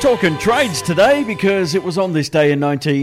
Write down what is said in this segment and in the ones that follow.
Talking trades today because it was on this day in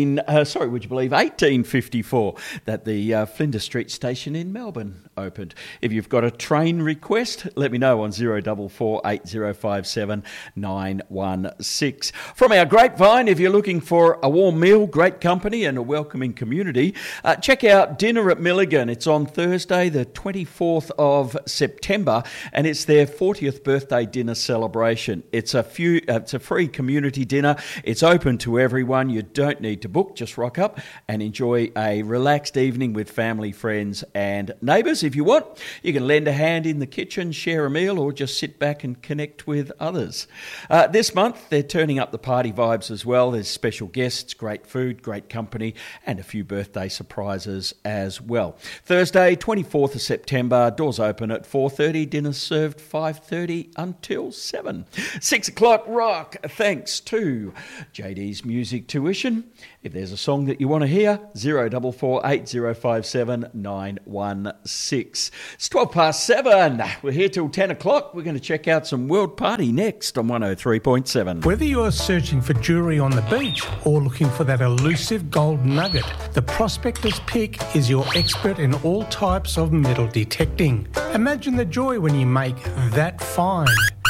1854 that the Flinders Street station in Melbourne opened. If you've got a train request, let me know on 0448 8057 916. From our grapevine, if you're looking for a warm meal, great company and a welcoming community, check out Dinner at Milligan. It's on Thursday the 24th of September and it's their 40th birthday dinner celebration. It's a free community dinner. It's open to everyone. You don't need to book. Just rock up and enjoy a relaxed evening with family, friends and neighbours. If you want, you can lend a hand in the kitchen, share a meal, or just sit back and connect with others. This month, they're turning up the party vibes as well. There's special guests, great food, great company, and a few birthday surprises as well. Thursday, 24th of September, doors open at 4:30, dinner served 5:30 until 7. 6 o'clock rock, thanks to JD's Music Tuition. If there's a song that you want to hear, 0448 8057 916. It's 7:12. We're here till 10 o'clock. We're going to check out some World Party next on 103.7. Whether you're searching for jewellery on the beach or looking for that elusive gold nugget, the Prospector's Pick is your expert in all types of metal detecting. Imagine the joy when you make that find.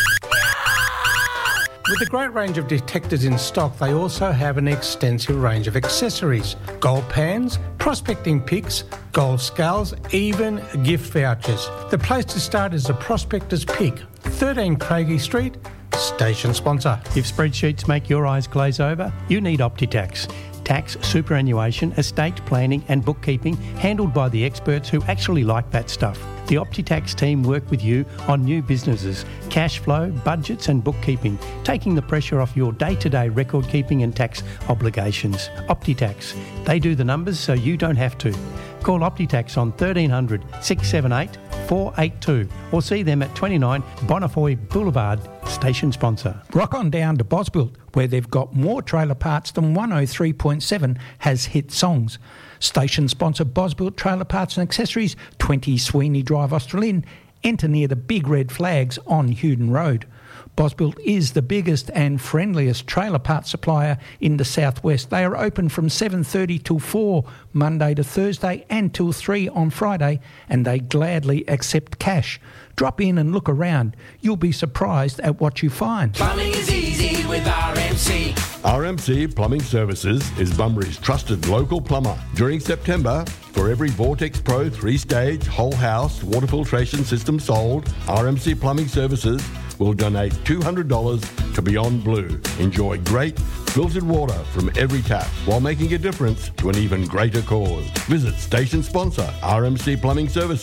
With a great range of detectors in stock, they also have an extensive range of accessories. Gold pans, prospecting picks, gold scales, even gift vouchers. The place to start is the Prospector's Pick, 13 Craigie Street, station sponsor. If spreadsheets make your eyes glaze over, you need OptiTax. Tax, superannuation, estate planning and bookkeeping handled by the experts who actually like that stuff. The OptiTax team work with you on new businesses, cash flow, budgets and bookkeeping, taking the pressure off your day-to-day record keeping and tax obligations. OptiTax. They do the numbers so you don't have to. Call OptiTax on 1300 678 482 or see them at 29 Bonnefoy Boulevard, station sponsor. Rock on down to Bosbuilt, where they've got more trailer parts than 103.7 has hit songs. Station sponsor Bosbuilt Trailer Parts and Accessories, 20 Sweeney Drive, Australind. Enter near the big red flags on Hewden Road. Bosbuilt is the biggest and friendliest trailer parts supplier in the southwest. They are open from 7:30 till 4 Monday to Thursday and till 3 on Friday, and they gladly accept cash. Drop in and look around. You'll be surprised at what you find. Plumbing is easy with RMC. RMC Plumbing Services is Bunbury's trusted local plumber. During September, for every Vortex Pro 3-stage whole house water filtration system sold, RMC Plumbing Services will donate $200 to Beyond Blue. Enjoy great filtered water from every tap while making a difference to an even greater cause. Visit station sponsor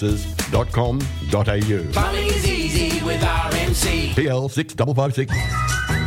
rmcplumbingservices.com.au. Plumbing is easy with RMC. PL 6556.